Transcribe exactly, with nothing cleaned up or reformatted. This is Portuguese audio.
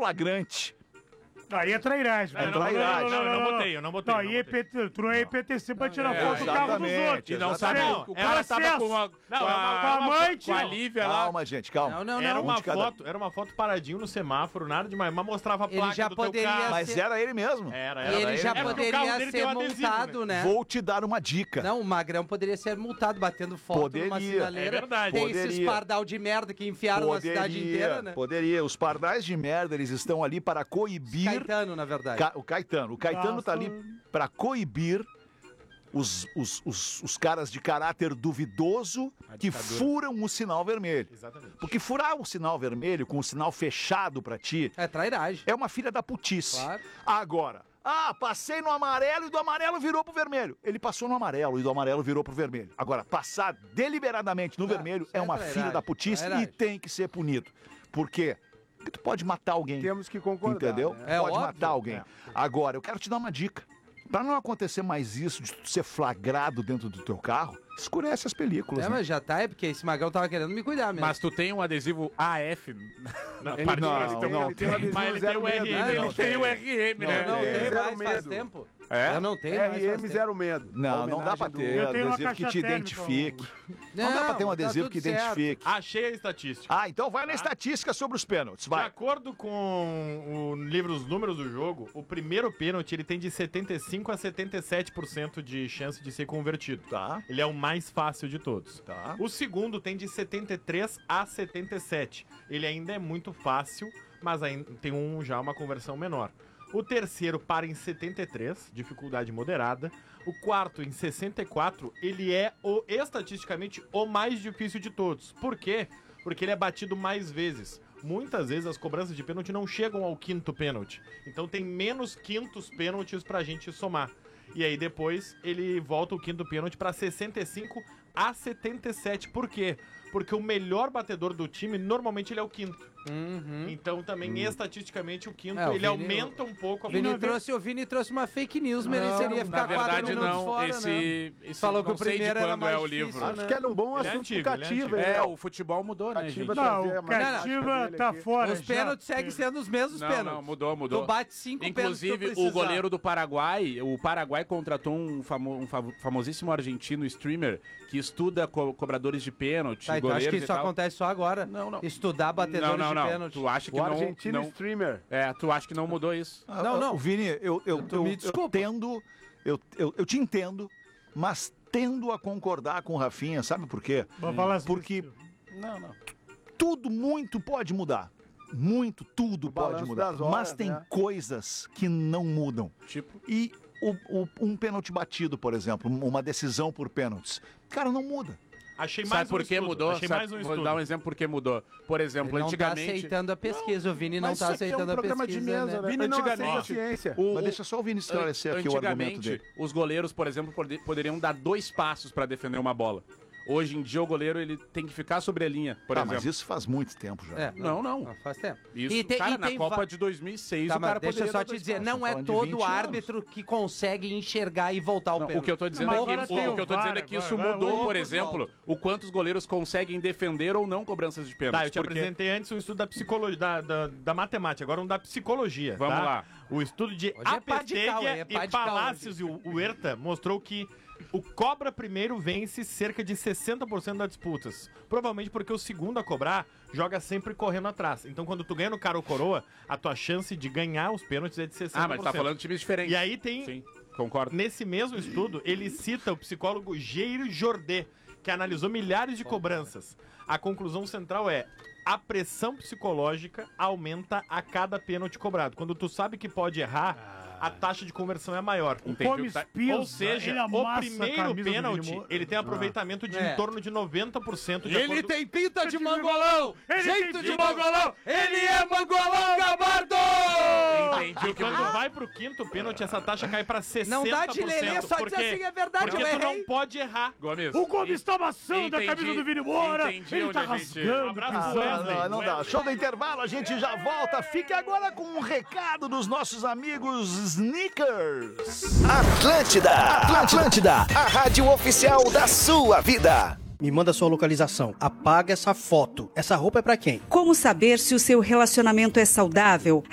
flagrante. Aí é trairagem. É trairagem. Não, eu não botei, eu não botei. Não, não aí é botei. P T, tu não é I P T C pra tirar foto do carro dos exatamente, outros. E não sabe, exatamente. não. O Ela cara tava acesso. com a, com Não, a, com a amante, com a não. Lívia lá. Calma, gente, calma. Não, não, Era não. uma Um de cada- foto, era uma foto paradinho no semáforo, nada demais, mas mostrava a Ele placa já do teu poderia carro. Mas ser- era ele mesmo. Era, E era. ele já É porque o carro poderia dele tem ser um adesivo, multado, né? Vou te dar uma dica. Não, o Magrão poderia ser multado batendo foto numa Poderia. sinaleira. É verdade. Tem esses Poderia. pardal de merda que enfiaram na cidade inteira, né? Poderia. Os pardais de merda, eles estão ali para coibir... Caetano, na verdade. Ca- O Caetano. O Caetano tá ali Nossa. para coibir os, os, os, os caras de caráter duvidoso que furam o sinal vermelho. Exatamente. Porque furar o sinal vermelho com o sinal fechado pra ti É trairagem. é uma filha da putice. Claro. Agora, ah, passei no amarelo e do amarelo virou pro vermelho. Ele passou no amarelo e do amarelo virou pro vermelho. Agora, passar deliberadamente no Ah, vermelho isso é é uma trairagem, filha da putice e trairagem. tem que ser punido. Por quê? Porque tu pode matar alguém. Temos que concordar. Entendeu? né? É Pode óbvio. matar alguém. Agora, eu quero te dar uma dica. Pra não acontecer mais isso, de tu ser flagrado dentro do teu carro, escurece as películas. É, né? mas já tá, é porque esse Magrão tava querendo me cuidar mesmo. Mas tu tem um adesivo A F na Ele- parte de não, trás do teu não carro. Ele tem um adesivo Mas ele tem zero o medo, R M, né? ele Ele tem o R M, né? Eu não tem, tenho zero mais faz medo. tempo. É? Eu não tenho mais faz R M tempo. zero medo. Não, não dá pra Homenagem do- ter Eu tenho uma adesivo que caixa te térmica, identifique. Não, dá pra ter um tá adesivo tudo que certo. identifique. Achei a estatística. Ah, então vai na estatística sobre os pênaltis, De vai. acordo com o livro Os Números do Jogo, o primeiro pênalti ele tem de setenta e cinco a setenta e sete por cento de chance de ser convertido. Tá, Ele é o mais fácil de todos. tá. O segundo tem de setenta e três a setenta e sete. Ele ainda é muito fácil, mas ainda tem um, já uma conversão menor. O terceiro para em setenta e três, dificuldade moderada. O quarto em sessenta e quatro, ele é o, estatisticamente o mais difícil de todos. Por quê? Porque ele é batido mais vezes. Muitas vezes as cobranças de pênalti não chegam ao quinto pênalti. Então tem menos quintos pênaltis pra gente somar. E aí depois ele volta o quinto pênalti para sessenta e cinco a setenta e sete. Por quê? Porque o melhor batedor do time, normalmente ele é o quinto. Uhum. Então também, estatisticamente, o quinto, É, o ele Vini- aumenta um pouco a O Vini, pontuação. trouxe, o Vini trouxe uma fake news, mereceria Na ficar quatro verdade, minutos não. fora, esse, né? esse Falou que não o sei de primeiro era quando mais é o difícil, livro. né? Acho que era um bom Ele é assunto antigo, pro ele é Cativa. antigo. hein? É, o futebol mudou, né, gente? Cativa Não, trazer a o matemática Cativa dele tá aqui. fora. Os já. pênaltis seguem sendo os mesmos Não, pênaltis. não, mudou, mudou. Tu bate cinco pênaltis se tu Inclusive, o precisar. goleiro do Paraguai, o Paraguai contratou um, famo- um fa- famosíssimo argentino streamer que estuda co- cobradores de pênalti, Tá, então acho goleiros que e isso tal. acontece só agora. Não, não. Estudar batedores Não, não, de não. pênalti. Tu acha que O não, argentino não... streamer. É, tu acha que não mudou isso. Ah, Não, não. O Vini, eu, eu, Tu eu, me eu desculpa. tendo, eu, eu, eu te entendo, mas tendo a concordar com o Rafinha, sabe por quê? Vou falar assim. Porque Não, não. tudo, muito pode mudar. Muito, tudo O pode balanço mudar. das horas, Mas tem né? coisas que não mudam. Tipo, E o, o- um pênalti batido, por exemplo, uma decisão por pênaltis, cara, não muda. Achei sabe mais por um que estudo. mudou? Achei Sabe- mais um Vou estudo. dar um exemplo por que mudou. Por exemplo, Ele não tá antigamente... aceitando a pesquisa. O Vini não Mas tá isso aqui é um aceitando a programa pesquisa. de mesa, né? né? Vini não Antigamente, aceita a ciência. O- Mas o- deixa só o Vini esclarecer aqui o argumento Antigamente, dele. os goleiros, por exemplo, pode- poderiam dar dois passos para defender uma bola. Hoje em dia, o goleiro ele tem que ficar sobre a linha, por Ah, exemplo. mas isso faz muito tempo já. É, Não, não. Faz tempo. Isso, E tem- cara, e na tem Copa va- de dois mil e seis, Tá, o cara mas deixa eu poderia só dar te dois dizer, passos. não é falando de todo vinte anos. árbitro que consegue enxergar e voltar o Não, pênalti. o que eu tô dizendo Mas é agora que, tem o, o que eu tô V A R, dizendo é que vai, isso vai, mudou, vai, por vai, exemplo, o quanto os goleiros conseguem defender ou não cobranças de pênalti. Tá, eu te porque- apresentei antes um estudo da psicologia, da, da, da matemática, agora um da psicologia. Vamos tá? lá. O estudo de Hoje é pá de cal, Apetegia é pá e de cal Palácios e o Huerta mostrou que o cobra primeiro vence cerca de sessenta por cento das disputas. Provavelmente porque o segundo a cobrar joga sempre correndo atrás. Então quando tu ganha no cara ou coroa, a tua chance de ganhar os pênaltis é de sessenta por cento. Ah, mas tá falando de times diferentes. E aí tem... Sim, concordo. Nesse mesmo estudo, ele cita o psicólogo Jair Jordet, que analisou milhares de cobranças. A conclusão central é: a pressão psicológica aumenta a cada pênalti cobrado. Quando tu sabe que pode errar, a taxa de conversão é maior. Entendi Come o que tá- espinhos, Ou seja, ele o amassa a primeiro camisa do pênalti, Vini Moura. ele tem aproveitamento de É. em torno de noventa por cento. de Ele acordo- tem pinta de mangolão! Ele Jeito tem de pinta- mangolão! Ele é mangolão, gabardo! Entendi E o que quando vai pro quinto pênalti, essa taxa cai pra sessenta por cento. Não dá de lelê, só porque, dizer assim, é verdade, porque eu tu errei. não pode errar. Gomes. O Gomes tá amassando a Entendi. camisa do Vini Moura. Entendi Ele onde tá a gente- rasgando. Um abraço, Ah, pisando. Wesley. não, não, não dá. Show do intervalo, a gente já volta. Fique agora com um recado dos nossos amigos Snickers. Atlântida, Atlântida, a rádio oficial da sua vida. Me manda sua localização. Apaga essa foto. Essa roupa é pra quem? Como saber se o seu relacionamento é saudável?